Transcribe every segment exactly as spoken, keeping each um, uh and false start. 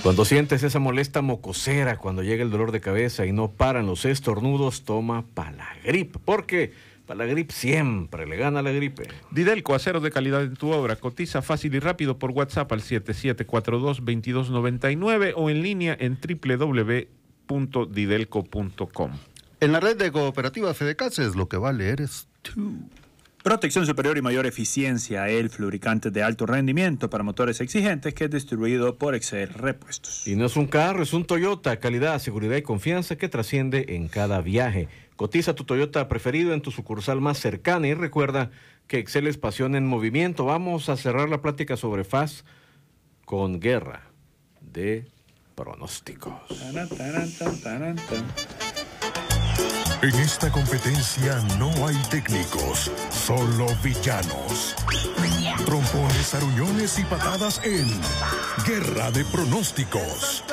Cuando sientes esa molesta mocosera, cuando llega el dolor de cabeza y no paran los estornudos, toma Palagrip, porque Palagrip siempre le gana a la gripe. Didelco, acero de calidad en tu obra. Cotiza fácil y rápido por WhatsApp al siete siete cuatro dos, dos dos nueve nueve o en línea en doble u doble u doble u punto didelco punto com. En la red de cooperativas Fedecases, lo que vale eres tú. Protección superior y mayor eficiencia, el lubricante de alto rendimiento para motores exigentes que es distribuido por Excel Repuestos. Y no es un carro, es un Toyota, calidad, seguridad y confianza que trasciende en cada viaje. Cotiza tu Toyota preferido en tu sucursal más cercana y recuerda que Excel es pasión en movimiento. Vamos a cerrar la plática sobre F A S con guerra de pronósticos. Taran, taran, tan, taran, tan. En esta competencia no hay técnicos, solo villanos. Trompones, aruñones y patadas en Guerra de Pronósticos.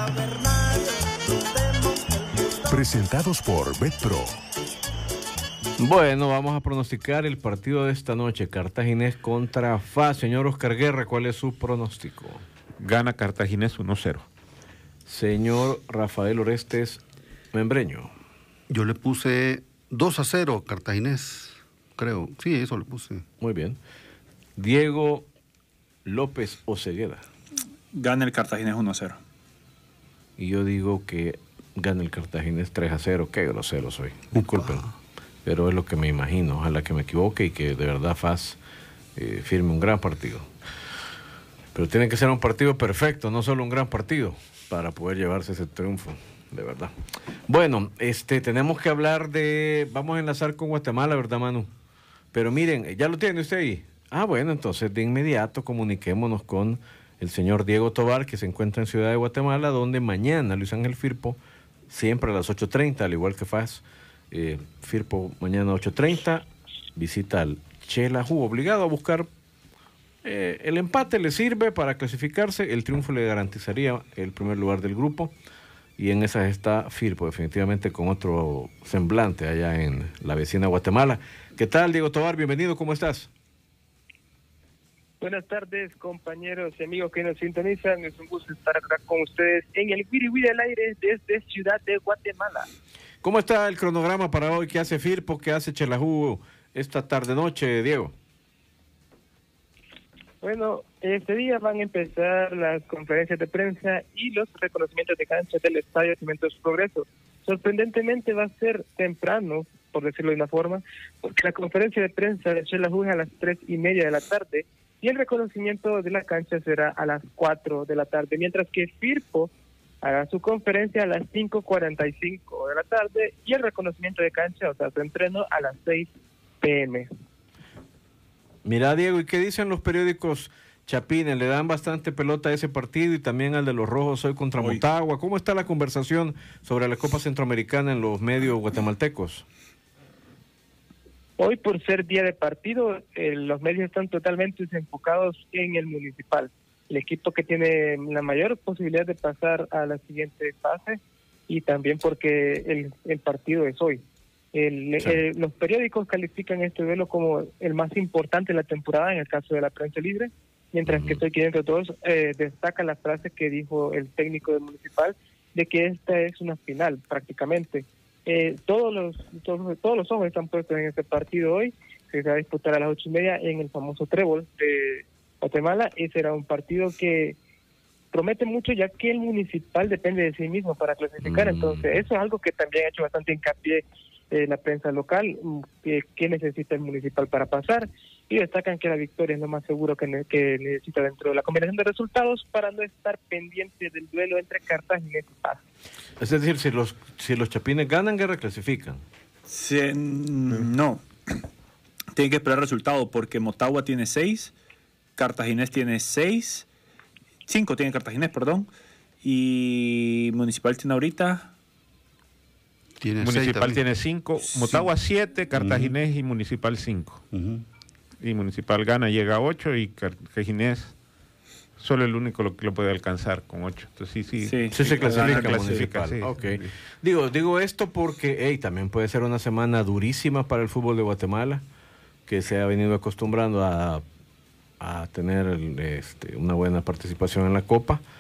Presentados por BetPro. Bueno, vamos a pronosticar el partido de esta noche, Cartaginés contra F A S. Señor Oscar Guerra, ¿cuál es su pronóstico? Gana Cartaginés uno cero. Señor Rafael Orestes Membreño. Yo le puse dos a cero Cartaginés, creo. Sí, eso le puse. Muy bien. Diego López Ocegueda. Gana el Cartaginés uno a cero. Y yo digo que gana el Cartaginés tres a cero. Qué grosero soy. Disculpen. Pero es lo que me imagino. Ojalá que me equivoque y que de verdad F A S eh, firme un gran partido. Pero tiene que ser un partido perfecto, no solo un gran partido, para poder llevarse ese triunfo. De verdad. Bueno, este, tenemos que hablar de... Vamos a enlazar con Guatemala, ¿verdad, Manu? Pero miren, ¿ya lo tiene usted ahí? Ah, bueno, entonces de inmediato comuniquémonos con el señor Diego Tobar, que se encuentra en Ciudad de Guatemala, donde mañana Luis Ángel Firpo, siempre a las ocho treinta, al igual que F A S, eh, Firpo mañana a ocho treinta, visita al Xelajú, obligado a buscar eh, el empate, le sirve para clasificarse, el triunfo le garantizaría el primer lugar del grupo. Y en esas está Firpo, definitivamente con otro semblante allá en la vecina Guatemala. ¿Qué tal, Diego Tobar? Bienvenido, ¿cómo estás? Buenas tardes, compañeros y amigos que nos sintonizan. Es un gusto estar acá con ustedes en el Wiri Wiri del aire desde Ciudad de Guatemala. ¿Cómo está el cronograma para hoy? ¿Qué hace Firpo? ¿Qué hace Xelajú esta tarde-noche, Diego? Bueno, este día van a empezar las conferencias de prensa y los reconocimientos de cancha del Estadio Cimentos Progreso. Sorprendentemente va a ser temprano, por decirlo de una forma, porque la conferencia de prensa de Xelajú es a las tres y media de la tarde y el reconocimiento de la cancha será a las cuatro de la tarde, mientras que Firpo hará su conferencia a las cinco cuarenta y cinco de la tarde y el reconocimiento de cancha, o sea, su entreno, a las seis pe eme. Mira, Diego, ¿y qué dicen los periódicos chapines? Le dan bastante pelota a ese partido y también al de los rojos hoy contra hoy. Motagua. ¿Cómo está la conversación sobre la Copa Centroamericana en los medios guatemaltecos? Hoy, por ser día de partido, eh, los medios están totalmente enfocados en el Municipal, el equipo que tiene la mayor posibilidad de pasar a la siguiente fase y también porque el, el partido es hoy. El, sí. eh, los periódicos califican este duelo como el más importante de la temporada en el caso de la prensa libre, mientras uh-huh. que estoy aquí entre todos, eh, destaca la frase que dijo el técnico del Municipal de que esta es una final prácticamente. Eh, todos los todos, todos los ojos están puestos en este partido hoy, que se va a disputar a las ocho y media en el famoso Trébol de Guatemala, y será un partido que promete mucho ya que el Municipal depende de sí mismo para clasificar, uh-huh. entonces eso es algo que también ha hecho bastante hincapié Eh, la prensa local, que, que necesita el Municipal para pasar, y destacan que la victoria es lo más seguro que, ne que necesita dentro de la combinación de resultados para no estar pendiente del duelo entre Cartaginés y F A S. Es decir, si los si los chapines ganan, Guerra, clasifican. Sí, no, tienen que esperar resultado porque Motagua tiene seis, Cartaginés tiene seis, cinco tiene Cartaginés, perdón, y Municipal tiene ahorita... Tiene Municipal tiene cinco, Motagua siete, Cartaginés uh-huh. y Municipal cinco. Uh-huh. Y Municipal gana, llega a ocho y Cartaginés solo el único lo que lo puede alcanzar con ocho. Entonces sí, sí, sí, sí, sí se clasifica, clasifica sí, okay. sí. Digo, digo esto porque hey, también puede ser una semana durísima para el fútbol de Guatemala, que se ha venido acostumbrando a, a tener este, una buena participación en la Copa.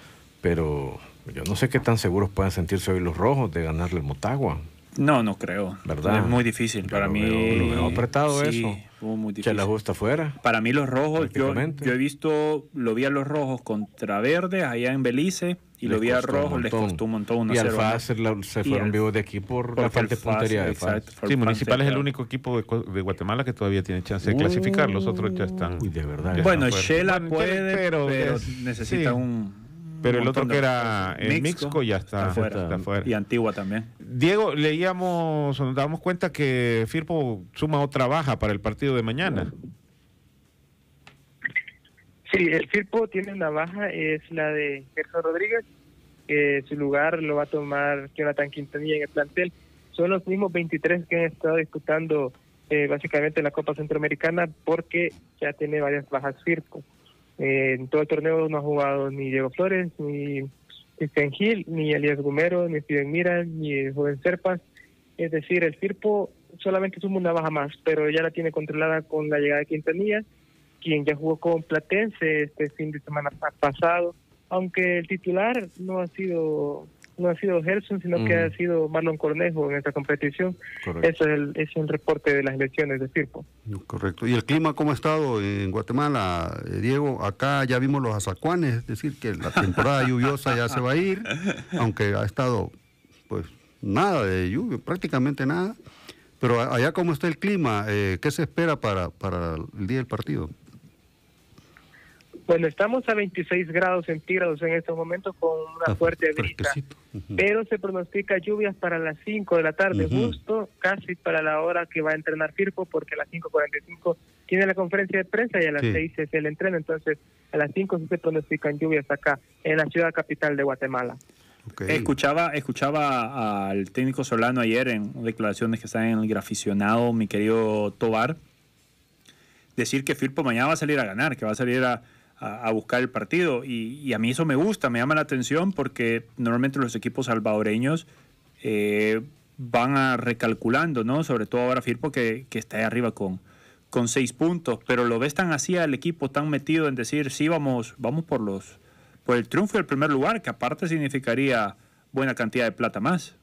pero yo no sé qué tan seguros pueden sentirse hoy los rojos de ganarle el Motagua. No, no creo. ¿Verdad? Es muy difícil. Yo para lo mí... Veo, lo veo apretado sí, eso. Muy difícil. Que la justa afuera. Para mí los rojos, yo, yo he visto, lo vi a los rojos contra Verde allá en Belice y les lo vi a rojos, les costó un montón. uno y cero, al F A S ¿no? se fueron vivos de aquí por la falta de puntería de F A S. Sí, Municipal es el único equipo de, de Guatemala que todavía tiene chance de clasificar. Los otros ya están. Uy, de verdad. Bueno, Shela puede, pero, pero es, necesita sí. un... Pero el otro que era el Mixco, Mixco ya está, está, fuera. está fuera. Y Antigua también. Diego, leíamos, nos damos cuenta que Firpo suma otra baja para el partido de mañana. Sí, el Firpo tiene una baja, es la de Gerson Rodríguez, que su lugar lo va a tomar Jonathan Quintanilla en el plantel. Son los mismos veintitrés que han estado disputando eh, básicamente la Copa Centroamericana, porque ya tiene varias bajas Firpo. Eh, en todo el torneo no ha jugado ni Diego Flores, ni Cristian Gil, ni Elías Gumero, ni Steven Mira, ni el joven Serpas. Es decir, el Firpo solamente suma una baja más, pero ya la tiene controlada con la llegada de Quintanilla, quien ya jugó con Platense este fin de semana pasado, aunque el titular no ha sido no ha sido Gerson, sino mm. que ha sido Marlon Cornejo en esta competición. Correcto. Eso es el, es el reporte de las elecciones de Firpo. Correcto. ¿Y el clima cómo ha estado en Guatemala, Diego? Acá ya vimos los azacuanes, es decir, que la temporada lluviosa ya se va a ir, aunque ha estado, pues, nada de lluvia, prácticamente nada. Pero allá cómo está el clima, eh, ¿qué se espera para, para el día del partido? Bueno, estamos a veintiséis grados centígrados en estos momentos con una ah, fuerte brisa, uh-huh. pero se pronostica lluvias para las cinco de la tarde, uh-huh. justo casi para la hora que va a entrenar Firpo, porque a las cinco cuarenta y cinco tiene la conferencia de prensa y a las sí. seis es el entreno, entonces a las cinco sí se pronostican lluvias acá en la ciudad capital de Guatemala. Okay. Escuchaba escuchaba al técnico Solano ayer en declaraciones que están en el Graficionado, mi querido Tobar, decir que Firpo mañana va a salir a ganar, que va a salir a a buscar el partido, y, y a mí eso me gusta, me llama la atención, porque normalmente los equipos salvadoreños eh, van a recalculando, ¿no? Sobre todo ahora Firpo que, que está ahí arriba con, con seis puntos, pero lo ves tan así al equipo, tan metido en decir, sí, vamos, vamos por los por el triunfo del primer lugar, que aparte significaría buena cantidad de plata más.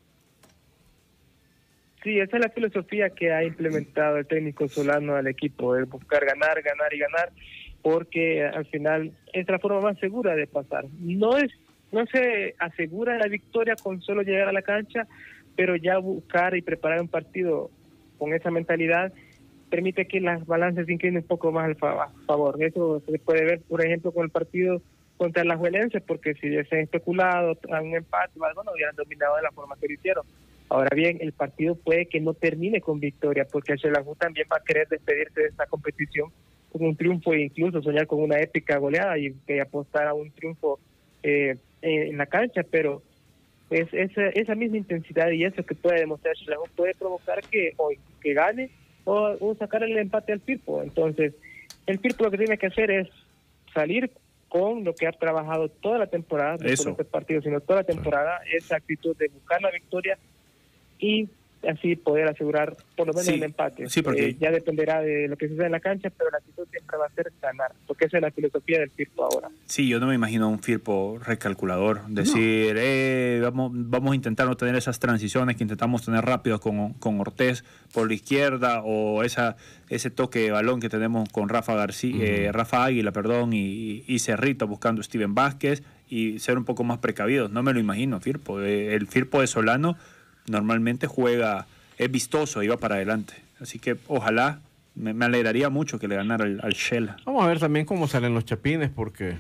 Sí, esa es la filosofía que ha implementado el técnico Solano al equipo, el buscar ganar, ganar y ganar, porque al final es la forma más segura de pasar. No es no se asegura la victoria con solo llegar a la cancha, pero ya buscar y preparar un partido con esa mentalidad permite que las balanzas se inclinen un poco más al favor. Eso se puede ver, por ejemplo, con el partido contra la Alajuelense, porque si hubiesen especulado a un empate o algo, no hubieran dominado de la forma que lo hicieron. Ahora bien, el partido puede que no termine con victoria, porque el Xelajú también va a querer despedirse de esta competición con un triunfo e incluso soñar con una épica goleada y que apostar a un triunfo eh, en la cancha, pero es esa, esa misma intensidad y eso que puede demostrar Xelajú puede provocar que hoy que gane o, o sacar el empate al Firpo. Entonces, el Firpo lo que tiene que hacer es salir con lo que ha trabajado toda la temporada, no solo este partido, sino toda la temporada, esa actitud de buscar la victoria y así poder asegurar por lo menos sí, el empate. Sí, porque eh, ya dependerá de lo que suceda en la cancha, pero la actitud siempre va a ser ganar, porque esa es la filosofía del Firpo ahora. Sí, yo no me imagino un Firpo recalculador, decir, no. eh, vamos, vamos a intentar no tener esas transiciones que intentamos tener rápido con, con Ortiz por la izquierda, o esa ese toque de balón que tenemos con Rafa García, uh-huh. eh, Rafa Águila, perdón, y, y Cerrito buscando a Steven Vázquez, y ser un poco más precavidos. No me lo imagino, Firpo. Eh, el Firpo de Solano normalmente juega, es vistoso y va para adelante. Así que ojalá, me, me alegraría mucho que le ganara al, al Shela. Vamos a ver también cómo salen los chapines, porque,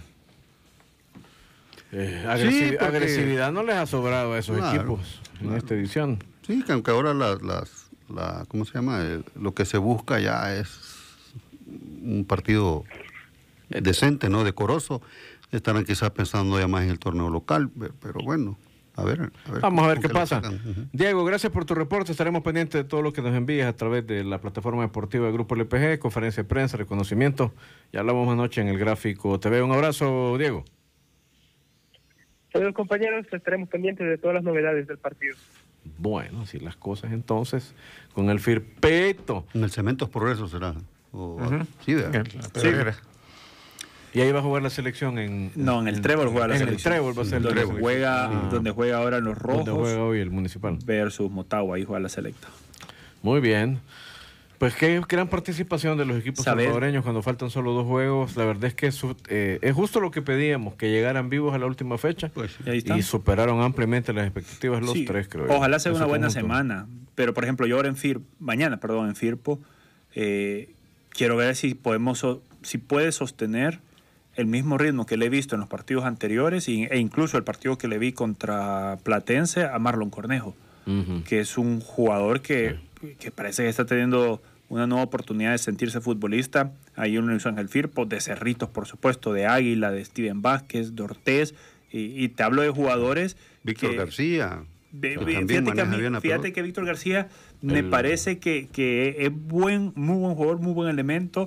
eh, agresi- sí, porque agresividad no les ha sobrado a esos claro, equipos en claro. esta edición. Sí, que aunque ahora las, las, la, ¿cómo se llama? El, lo que se busca ya es un partido decente, ¿no? Decoroso. Estarán quizás pensando ya más en el torneo local, pero bueno. A ver, a ver, vamos a ver qué pasa. Uh-huh. Diego, gracias por tu reporte. Estaremos pendientes de todo lo que nos envíes a través de la plataforma deportiva del Grupo L P G, conferencia de prensa, reconocimiento. Ya hablamos anoche en el Gráfico T V. Un abrazo, Diego. Saludos, compañeros. Estaremos pendientes de todas las novedades del partido. Bueno, así las cosas entonces, con el Firpeto. En el Cementos Progreso será. O, uh-huh. Sí, ¿verdad? Sí. ¿Y ahí va a jugar la selección? en No, en el Trébol juega la en selección. En el Trébol va a ser el donde Trébol. Juega, Ah. donde juega ahora los Rojos. Donde juega hoy el Municipal. Versus Motagua, ahí juega la selecta. Muy bien. Pues qué gran participación de los equipos Saber. salvadoreños cuando faltan solo dos juegos. La verdad es que su, eh, es justo lo que pedíamos, que llegaran vivos a la última fecha. Pues, y, ahí están. Y superaron ampliamente las expectativas los Sí, tres, creo yo. Ojalá sea una buena conjunto. semana. Pero, por ejemplo, yo ahora en Firpo, mañana, perdón, en Firpo, eh, quiero ver si podemos, so- si puede sostener el mismo ritmo que le he visto en los partidos anteriores y, e incluso el partido que le vi contra Platense a Marlon Cornejo, Uh-huh. que es un jugador que, que parece que está teniendo una nueva oportunidad de sentirse futbolista. Ahí en Luis Ángel Firpo, de Cerritos, por supuesto, de Águila, de Steven Vázquez, de Ortiz, y, y te hablo de jugadores... Víctor que, García. de- que de- también fíjate que, a maneja mí- bien la fíjate pelota. que Víctor García me El- parece que, que es buen, muy buen jugador, muy buen elemento,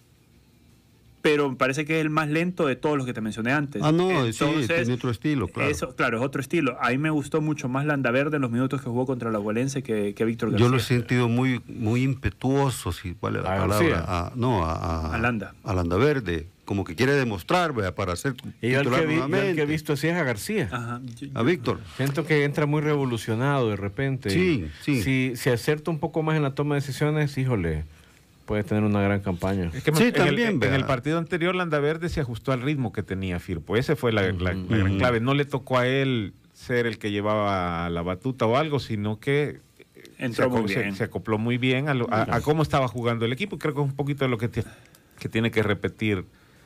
pero me parece que es el más lento de todos los que te mencioné antes. Ah, no, Entonces, sí, tiene otro estilo, claro. Eso, claro, es otro estilo. A mí me gustó mucho más Landaverde en los minutos que jugó contra la Huelense que, que Víctor García. Yo lo he sentido muy muy impetuoso, si vale la ¿A palabra. García? A, no, a, a, A Landa. a Landaverde, como que quiere demostrar, vea, para ser Y yo el titular que, vi- yo el nuevamente. que he visto así es a García. Ajá. Yo- A Víctor. Siento que entra muy revolucionado de repente. Sí, sí. Si, si acerta un poco más en la toma de decisiones, híjole, puede tener una gran campaña. Es que Sí, en, también, el, en vea. el partido anterior Landaverde se ajustó al ritmo que tenía Firpo. Esa fue la, la- la gran Ujú. clave. No le tocó a él ser el que llevaba la batuta o algo, sino que Entró se, aco- muy se- bien. se acopló muy bien a, lo- a- a cómo estaba jugando el equipo. Creo que es un poquito de lo que, te- que tiene que repetir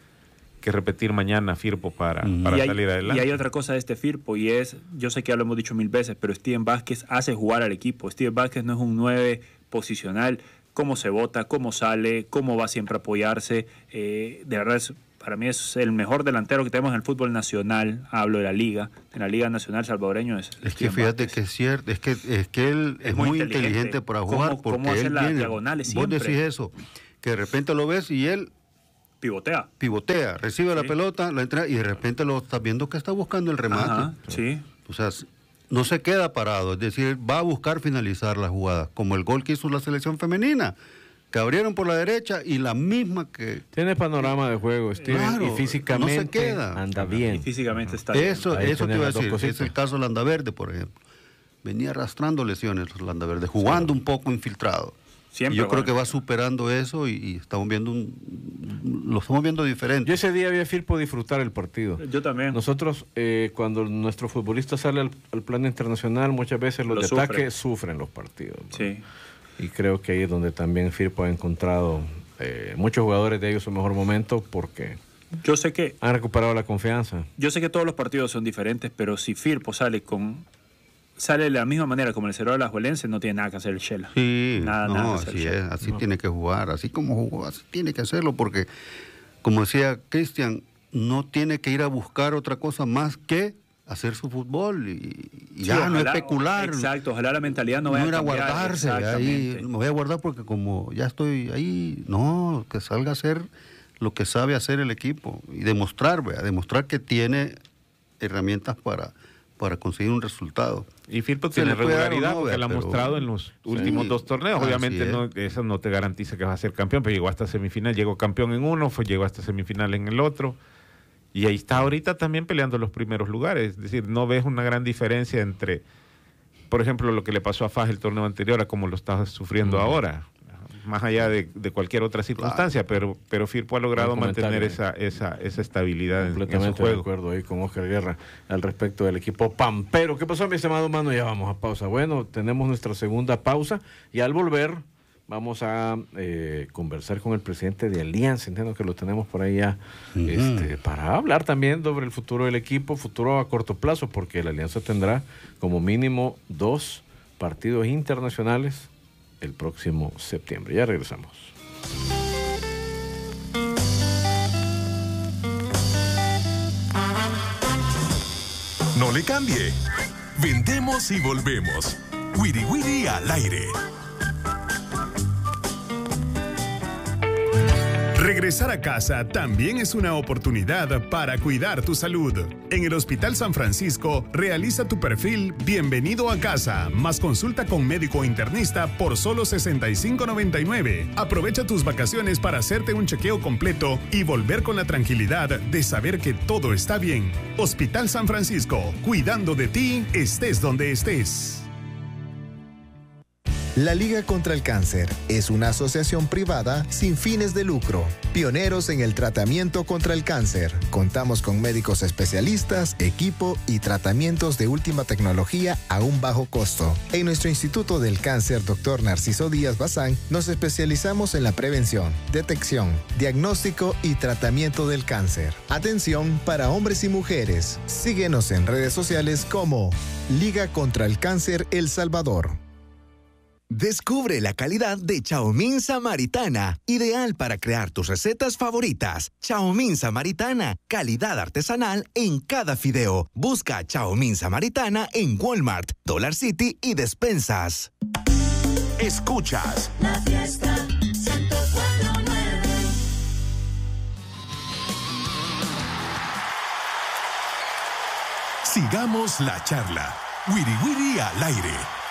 que repetir mañana Firpo para, Ujú. para y hay, salir adelante. y hay otra cosa de este Firpo y es, yo sé que ya lo hemos dicho mil veces, pero Steven Vázquez hace jugar al equipo. Steven Vázquez no es un nueve posicional. Cómo se vota, cómo sale, cómo va siempre a apoyarse. Eh, de verdad, es, para mí es el mejor delantero que tenemos en el fútbol nacional. Hablo de la Liga. En la Liga Nacional salvadoreño es. Es que Steven fíjate Vázquez. que es cierto, es que, es que él es, Es muy, muy inteligente, inteligente. para ¿Cómo- jugar cómo porque hace él las viene- diagonales Vos siempre? decís eso, que de repente lo ves y él Pivotea. pivotea, recibe la Sí. pelota, la entra y de repente lo estás viendo que está buscando el remate. Ajá, sí. O sea, no se queda parado, es decir, va a buscar finalizar la jugada, como el gol que hizo la selección femenina, que abrieron por la derecha y la misma que... Tiene panorama de juego, Steven, Claro, y físicamente no se queda. anda Y bien. físicamente está bien. Eso, Ahí eso te tenés iba a las dos decir, cositas. es el caso de Landaverde, por ejemplo. Venía arrastrando lesiones Landaverde, jugando un poco infiltrado. Siempre y yo creo bueno. que va superando eso y, y estamos viendo un, lo estamos viendo diferente. Yo ese día vi a Firpo disfrutar el partido. Yo también. Nosotros, eh, cuando nuestro futbolista sale al, al plano internacional, muchas veces los Lo de sufre. ataque sufren los partidos, ¿no? Sí. Y creo que ahí es donde también Firpo ha encontrado eh, muchos jugadores de ellos su mejor momento porque Yo sé que han recuperado la confianza. yo sé que todos los partidos son diferentes, pero si Firpo sale con sale de la misma manera como el Cerro de las Juelense, no tiene nada que hacer el Shela. Sí, Nada, no, nada que hacer así el es, Shela. así No. tiene que jugar, así como jugó, así tiene que hacerlo, porque, como decía Cristian, no tiene que ir a buscar otra cosa más que hacer su fútbol y, y Sí, ya no ojalá- especular. Exacto, ojalá la mentalidad no No vaya ir a a cambiar. guardarse, ahí, Exactamente. me voy a guardar porque como ya estoy ahí, no, que salga a hacer lo que sabe hacer el equipo y demostrar, vea, demostrar que tiene herramientas para, para conseguir un resultado. Y Firpo Se tiene le puede dar regularidad o no, porque vea, lo ha pero- mostrado en los Sí, últimos dos torneos. así Obviamente es. no, eso no te garantiza que vas a ser campeón, pero llegó hasta semifinal, llegó campeón en uno, fue, llegó hasta semifinal en el otro. Y ahí está ahorita también peleando los primeros lugares. Es decir, no ves una gran diferencia entre, por ejemplo, lo que le pasó a Faj el torneo anterior a como lo estás sufriendo ahora. Más allá de, de cualquier otra circunstancia, pero, pero Firpo ha logrado Buen comentario. mantener esa, esa, esa estabilidad en, en su Completamente de juego. acuerdo ahí con Oscar Guerra al respecto del equipo Pampero. ¿Qué pasó, mi estimado mano? Ya vamos a pausa. Bueno, tenemos nuestra segunda pausa y al volver vamos a eh, conversar con el presidente de Alianza. Entiendo que lo tenemos por ahí ya Ujú. este, para hablar también sobre el futuro del equipo, futuro a corto plazo, porque la Alianza tendrá como mínimo dos partidos internacionales el próximo septiembre. Ya regresamos. No le cambie. Vendemos y volvemos. Wiri Wiri al aire. Regresar a casa también es una oportunidad para cuidar tu salud. En el Hospital San Francisco, realiza tu perfil Bienvenido a Casa, más consulta con médico internista por solo sesenta y cinco noventa y nueve. Aprovecha tus vacaciones para hacerte un chequeo completo y volver con la tranquilidad de saber que todo está bien. Hospital San Francisco, cuidando de ti, estés donde estés. La Liga contra el Cáncer es una asociación privada sin fines de lucro, pioneros en el tratamiento contra el cáncer. Contamos con médicos especialistas, equipo y tratamientos de última tecnología a un bajo costo. En nuestro Instituto del Cáncer, doctor Narciso Díaz Bazán, nos especializamos en la prevención, detección, diagnóstico y tratamiento del cáncer. Atención para hombres y mujeres. Síguenos en redes sociales como Liga contra el Cáncer El Salvador. Descubre la calidad de Chaomín Samaritana, ideal para crear tus recetas favoritas. Chaomín Samaritana, calidad artesanal en cada fideo. Busca Chaomín Samaritana en Walmart, Dollar City y despensas. Escuchas La Fiesta ciento cuatro punto nueve. Sigamos la charla. Wiri Wiri al aire.